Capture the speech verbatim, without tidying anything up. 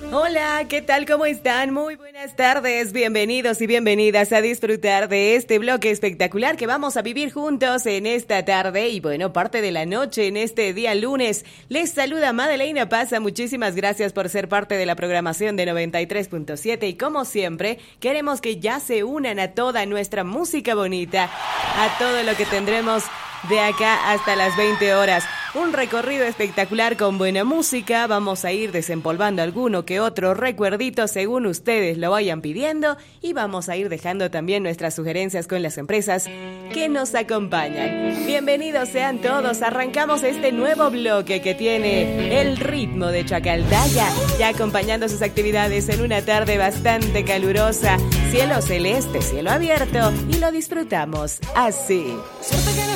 Hola, ¿qué tal? ¿Cómo están? Muy buenas tardes, bienvenidos y bienvenidas a disfrutar de este bloque espectacular que vamos a vivir juntos en esta tarde y bueno, parte de la noche en este día lunes. Les saluda Madeleina Paza, muchísimas gracias por ser parte de la programación de noventa y tres punto siete y como siempre, queremos que ya se unan a toda nuestra música bonita, a todo lo que tendremos de acá hasta las veinte horas. Un recorrido espectacular con buena música. Vamos a ir desempolvando alguno que otro recuerdito según ustedes lo vayan pidiendo y vamos a ir dejando también nuestras sugerencias con las empresas que nos acompañan. Bienvenidos sean todos. Arrancamos este nuevo bloque que tiene el ritmo de Chacaldaya, ya acompañando sus actividades en una tarde bastante calurosa. Cielo celeste, cielo abierto y lo disfrutamos así. Suerte que no